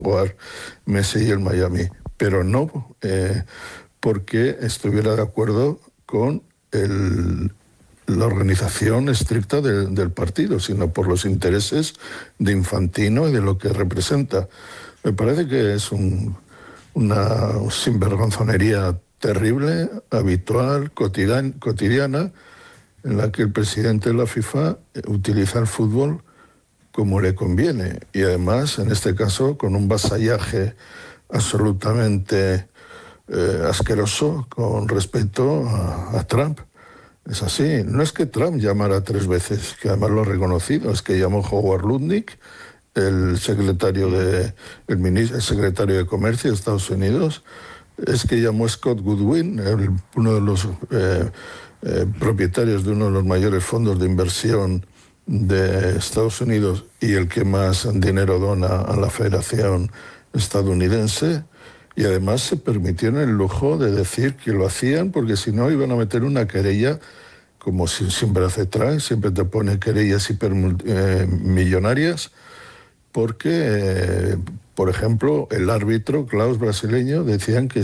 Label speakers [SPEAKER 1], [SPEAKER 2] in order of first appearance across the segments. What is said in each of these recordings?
[SPEAKER 1] jugar Messi y el Miami, pero no porque estuviera de acuerdo con la organización estricta del partido, sino por los intereses de Infantino y de lo que representa. Me parece que es una sinvergonzonería terrible, habitual, cotidiana, en la que el presidente de la FIFA utiliza el fútbol como le conviene, y además, en este caso, con un vasallaje absolutamente asqueroso con respecto a Trump. Es así. No es que Trump llamara 3 veces, que además lo ha reconocido, es que llamó Howard Lutnick, el secretario de Comercio de Estados Unidos, es que llamó Scott Goodwin, uno de los propietarios de uno de los mayores fondos de inversión de Estados Unidos y el que más dinero dona a la Federación estadounidense, y además se permitieron el lujo de decir que lo hacían porque si no iban a meter una querella, como siempre hace Trump, siempre te pone querellas hipermillonarias, porque, por ejemplo, el árbitro Klaus brasileño decían que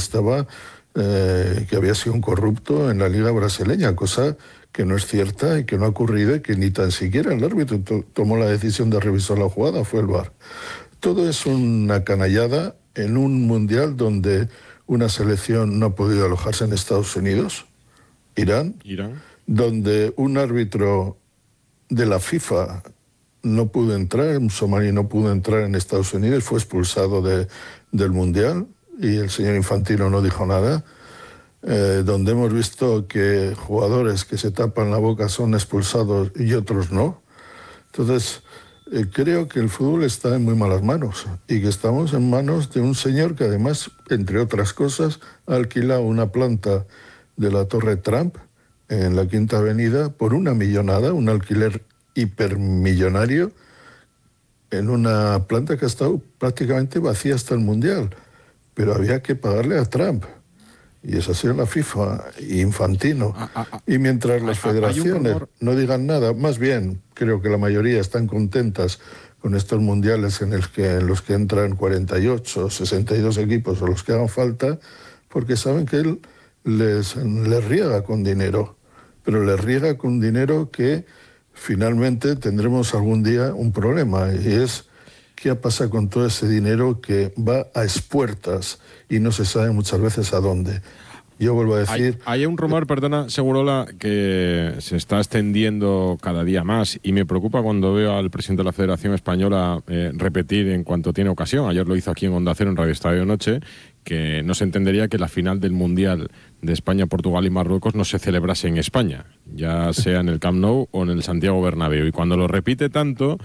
[SPEAKER 1] que había sido un corrupto en la liga brasileña, cosa que no es cierta y que no ha ocurrido, y que ni tan siquiera el árbitro tomó la decisión de revisar la jugada, fue el VAR. Todo es una canallada en un mundial donde una selección no ha podido alojarse en Estados Unidos, Irán, donde un árbitro de la FIFA no pudo entrar, un somalí no pudo entrar en Estados Unidos, fue expulsado del mundial y el señor Infantino no dijo nada, donde hemos visto que jugadores que se tapan la boca son expulsados y otros no. Entonces, creo que el fútbol está en muy malas manos y que estamos en manos de un señor que además, entre otras cosas, ha alquilado una planta de la Torre Trump en la Quinta Avenida por una millonada, un alquiler hipermillonario, en una planta que ha estado prácticamente vacía hasta el Mundial, pero había que pagarle a Trump. Y eso ha sido la FIFA y Infantino. Y mientras las federaciones no digan nada, más bien creo que la mayoría están contentas con estos mundiales en los que entran 48, 62 equipos o los que hagan falta, porque saben que él les riega con dinero, pero les riega con dinero que finalmente tendremos algún día un problema, y es qué pasa con todo ese dinero que va a expuertas y no se sabe muchas veces a dónde. Yo vuelvo a decir...
[SPEAKER 2] Hay un rumor, perdona, Segurola, que se está extendiendo cada día más, y me preocupa cuando veo al presidente de la Federación Española repetir en cuanto tiene ocasión, ayer lo hizo aquí en Onda Cero, en Radio Estadio Noche, que no se entendería que la final del Mundial de España, Portugal y Marruecos no se celebrase en España, ya sea en el Camp Nou o en el Santiago Bernabéu. Y cuando lo repite tanto,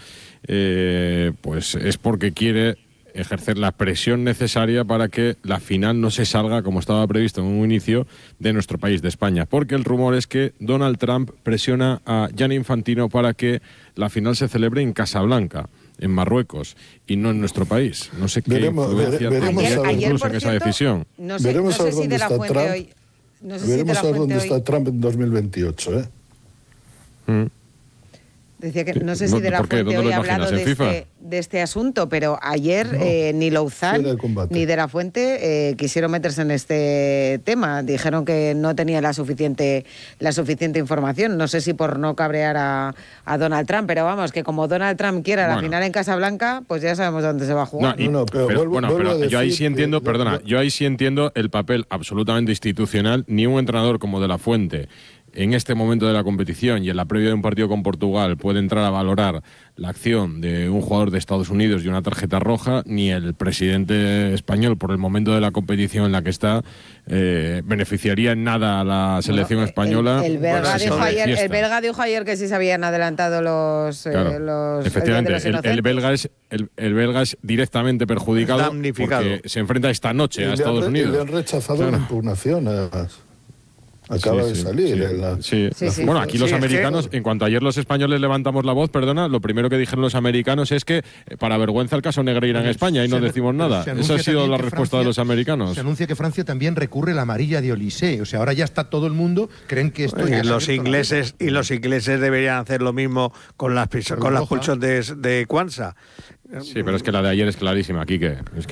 [SPEAKER 2] pues es porque quiere ejercer la presión necesaria para que la final no se salga, como estaba previsto en un inicio, de nuestro país, de España. Porque el rumor es que Donald Trump presiona a Gianni Infantino para que la final se celebre en Casablanca, en Marruecos, y no en nuestro país. No sé qué influencia tendría incluso en esa decisión.
[SPEAKER 1] Veremos a ver dónde está Trump. Veremos a ver dónde está Trump en 2028,
[SPEAKER 3] Decía que no sé si de la Fuente hoy ha hablado de este asunto, pero ayer ni Louzán ni de la Fuente quisieron meterse en este tema. Dijeron que no tenía la suficiente información. No sé si por no cabrear a Donald Trump, pero vamos, que como Donald Trump quiera la final en Casablanca, pues ya sabemos dónde se va a jugar.
[SPEAKER 2] Pero yo ahí sí entiendo, yo ahí sí entiendo el papel absolutamente institucional. Ni un entrenador como de la Fuente, en este momento de la competición y en la previa de un partido con Portugal, puede entrar a valorar la acción de un jugador de Estados Unidos y una tarjeta roja, ni el presidente español, por el momento de la competición en la que está, beneficiaría en nada a la selección española.
[SPEAKER 3] El belga dijo ayer que sí se habían adelantado los...
[SPEAKER 2] Efectivamente, el belga es directamente perjudicado porque se enfrenta esta noche a Estados Unidos.
[SPEAKER 1] Le han rechazado la impugnación, además. Acaba de salir.
[SPEAKER 2] Bueno, aquí los americanos, en cuanto ayer los españoles levantamos la voz, lo primero que dijeron los americanos es que, para vergüenza, el caso Negreira en España, y no decimos nada. Esa ha sido la respuesta de los americanos.
[SPEAKER 4] Se anuncia que Francia también recurre la amarilla de Olysée. O sea, ahora ya está todo el mundo, creen que esto...
[SPEAKER 5] Y los ingleses deberían hacer lo mismo con las pulsiones de Kwanza.
[SPEAKER 2] Sí, pero es que la de ayer es clarísima, Quique.